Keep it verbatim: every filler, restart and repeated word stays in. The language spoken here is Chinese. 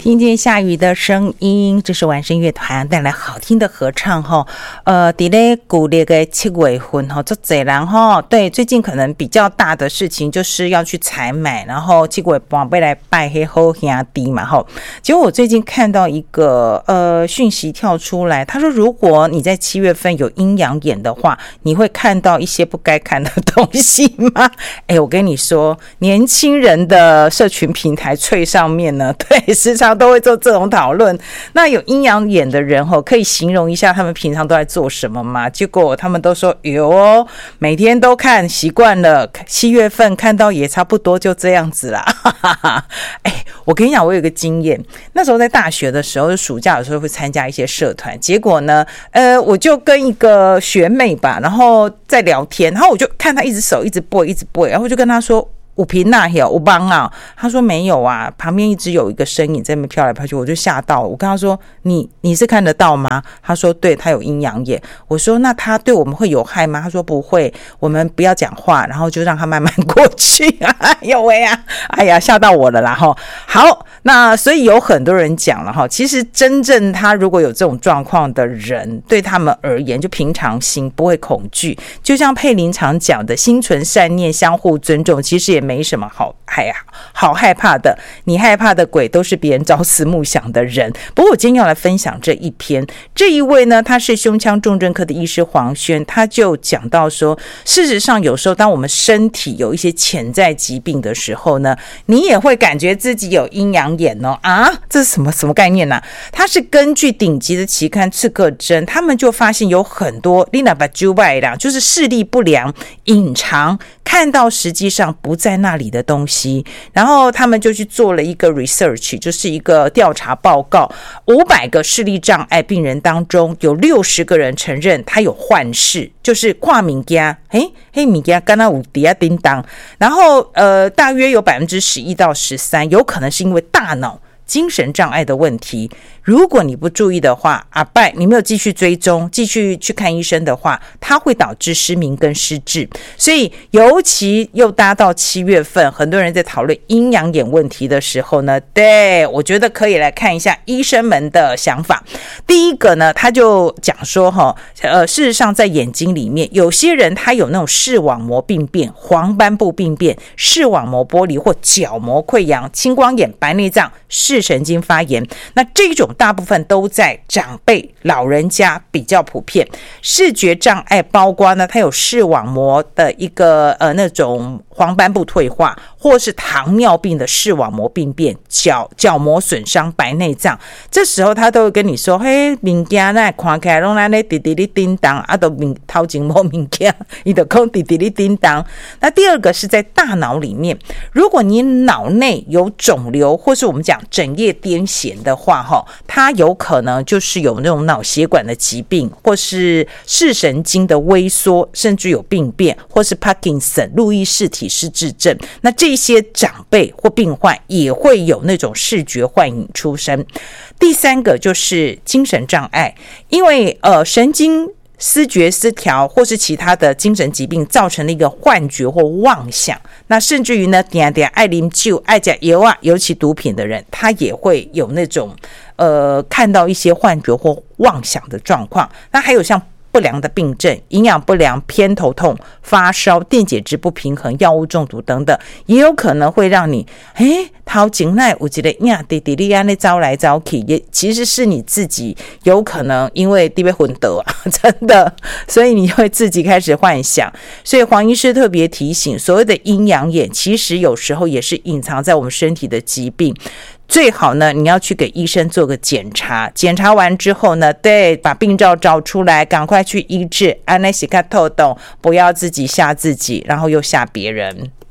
听见下雨的声音，这是完声乐团带来好听的合唱哈。呃，在咧古历的七月份哈，做侪人哈，对，最近可能比较大的事情就是要去采买，然后七月半要来拜黑好兄弟嘛哈。结果我最近看到一个呃讯息跳出来，他说如果你在七月份有阴阳眼的话，你会看到一些不该看的东西吗？哎，我跟你说，年轻人的社群平台脆上面呢，对，时常都会做这种讨论。那有阴阳眼的人吼，可以形容一下他们平常都在做什么吗？结果他们都说有哦，每天都看习惯了，七月份看到也差不多就这样子啦。哎，我跟你讲，我有个经验，那时候在大学的时候，暑假有时候会参加一些社团，结果呢，呃，我就跟一个学妹吧，然后在聊天，然后我就看她一直手一直拨一直拨，然后我就跟她说。五平那有我帮啊，他说没有啊，旁边一直有一个身影在那边飘来飘去，我就吓到了。我跟他说：“你你是看得到吗？”他说：“对，他有阴阳眼。”我说：“那他对我们会有害吗？”他说：“不会，我们不要讲话，然后就让他慢慢过去。”哎呦喂啊！哎呀，吓到我了啦哈。好，那所以有很多人讲了哈，其实真正他如果有这种状况的人，对他们而言就平常心，不会恐惧。就像佩林常讲的，心存善念，相互尊重，其实也没什么好害好害怕的，你害怕的鬼都是别人朝思暮想的人。不过我今天要来分享这一篇，这一位呢，他是胸腔重症科的医师黄轩，他就讲到说，事实上有时候当我们身体有一些潜在疾病的时候呢，你也会感觉自己有阴阳眼哦。啊，这是什么什么概念呢、啊？他是根据顶级的期刊《刺客针》，他们就发现有很多丽娜巴朱拜啦，就是视力不良、隐藏。看到实际上不在那里的东西，然后他们就去做了一个 research， 就是一个调查报告，五百个视力障碍病人当中有六十个人承认他有幻视，就是看物件嘿嘿物件刚刚有底下叮当，然后呃大约有 百分之十一到十三 有可能是因为大脑精神障碍的问题。如果你不注意的话，阿拜，你没有继续追踪，继续去看医生的话，它会导致失明跟失智。所以，尤其又搭到七月份，很多人在讨论阴阳眼问题的时候呢，对，我觉得可以来看一下医生们的想法。第一个呢，他就讲说哈，呃，事实上在眼睛里面，有些人他有那种视网膜病变、黄斑部病变、视网膜剥离或角膜溃疡、青光眼、白内障、视神经发炎。那这种大部分都在长辈老人家比较普遍。视觉障碍包括呢，它有视网膜的一个呃那种黄斑部退化，或是糖尿病的视网膜病变、角角膜损伤、白内障。这时候他都会跟你说，嘿，物件那看起来拢在那滴滴哩叮当，啊都头前无物件，伊就讲滴滴哩叮当。那第二个是在大脑里面，如果你脑内有肿瘤，或是我们讲整叶癫痫的话，哈，它有可能就是有那种脑血管的疾病，或是视神经的萎缩，甚至有病变，或是 Parkinson 路易氏体失智症。那这些长辈或病患也会有那种视觉幻影出生。第三个就是精神障碍，因为呃神经思觉失调或是其他的精神疾病造成了一个幻觉或妄想，那甚至于呢，点点爱啉酒、爱吃药啊，尤其毒品的人，他也会有那种呃看到一些幻觉或妄想的状况。那还有像不良的病症，营养不良、偏头痛、发烧、电解质不平衡、药物中毒等等，也有可能会让你诶头前那有一个呀弟弟你安尼招来招去，也其实是你自己有可能因为你被昏倒啊，真的，所以你会自己开始幻想。所以黄医师特别提醒，所谓的阴阳眼其实有时候也是隐藏在我们身体的疾病。最好呢，你要去给医生做个检查，检查完之后呢，对，把病灶找出来，赶快去医治，安内西卡透懂，不要自己吓自己，然后又吓别人。